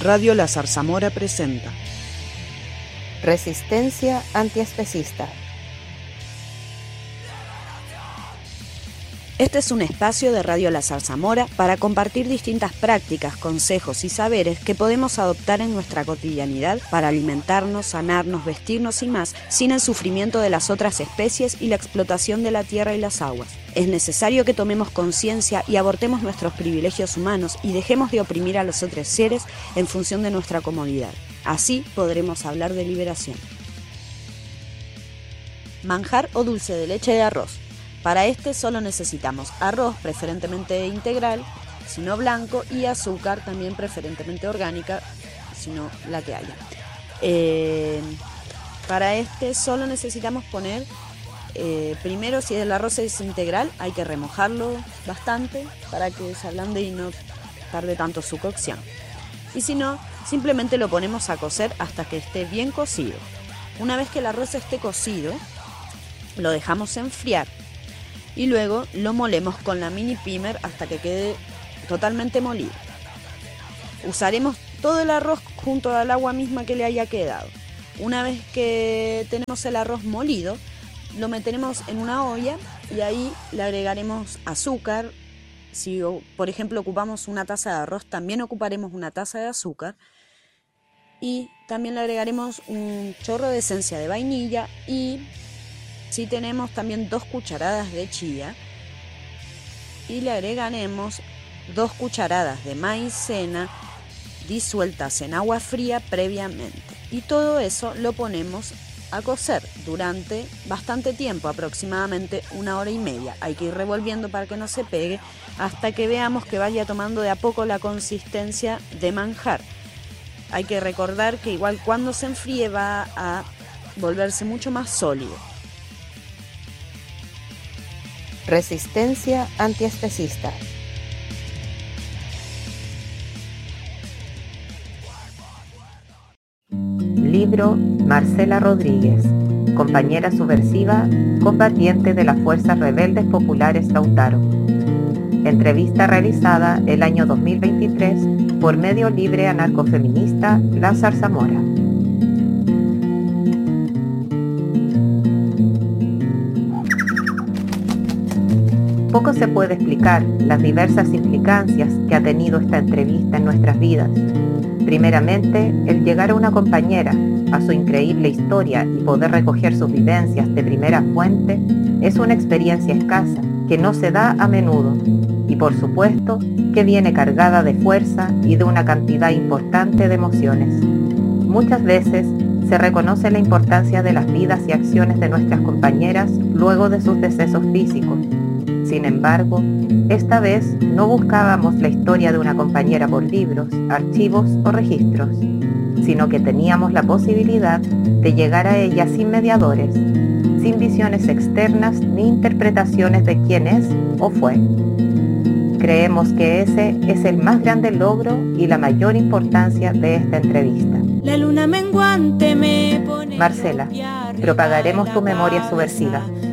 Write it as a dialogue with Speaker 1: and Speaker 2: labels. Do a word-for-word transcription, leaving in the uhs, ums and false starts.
Speaker 1: Radio La Zarzamora presenta
Speaker 2: Resistencia antiespecista.
Speaker 1: Este es un espacio de Radio La Zarzamora para compartir distintas prácticas, consejos y saberes que podemos adoptar en nuestra cotidianidad para alimentarnos, sanarnos, vestirnos y más, sin el sufrimiento de las otras especies y la explotación de la tierra y las aguas. Es necesario que tomemos conciencia y abortemos nuestros privilegios humanos y dejemos de oprimir a los otros seres en función de nuestra comodidad. Así podremos hablar de liberación. Manjar o dulce de leche de arroz. Para este solo necesitamos arroz, preferentemente integral, si no blanco, y azúcar, también preferentemente orgánica, si no la que haya. Eh, para este solo necesitamos poner, eh, primero si el arroz es integral, hay que remojarlo bastante para que se ablande y no tarde tanto su cocción. Y si no, simplemente lo ponemos a cocer hasta que esté bien cocido. Una vez que el arroz esté cocido, lo dejamos enfriar. Y luego lo molemos con la mini pimer hasta que quede totalmente molido. Usaremos todo el arroz junto al agua misma que le haya quedado. Una vez que tenemos el arroz molido, lo meteremos en una olla y ahí le agregaremos azúcar. Si, por ejemplo, ocupamos una taza de arroz, también ocuparemos una taza de azúcar. Y también le agregaremos un chorro de esencia de vainilla y... si tenemos también dos cucharadas de chía y le agregaremos dos cucharadas de maicena disueltas en agua fría previamente. Y todo eso lo ponemos a cocer durante bastante tiempo, aproximadamente una hora y media. Hay que ir revolviendo para que no se pegue hasta que veamos que vaya tomando de a poco la consistencia de manjar. Hay que recordar que igual cuando se enfríe va a volverse mucho más sólido.
Speaker 2: Resistencia antiespecista. Libro Marcela Rodríguez, compañera subversiva, combatiente de las Fuerzas Rebeldes Populares Lautaro. Entrevista realizada el año dos mil veintitrés por medio libre anarcofeminista La Zarzamora. Poco se puede explicar las diversas implicancias que ha tenido esta entrevista en nuestras vidas. Primeramente, el llegar a una compañera, a su increíble historia y poder recoger sus vivencias de primera fuente, es una experiencia escasa que no se da a menudo y, por supuesto, que viene cargada de fuerza y de una cantidad importante de emociones. Muchas veces se reconoce la importancia de las vidas y acciones de nuestras compañeras luego de sus decesos físicos. Sin embargo, esta vez no buscábamos la historia de una compañera por libros, archivos o registros, sino que teníamos la posibilidad de llegar a ella sin mediadores, sin visiones externas ni interpretaciones de quién es o fue. Creemos que ese es el más grande logro y la mayor importancia de esta entrevista.
Speaker 3: La luna menguante me pone
Speaker 2: Marcela, propagaremos tu memoria subversiva.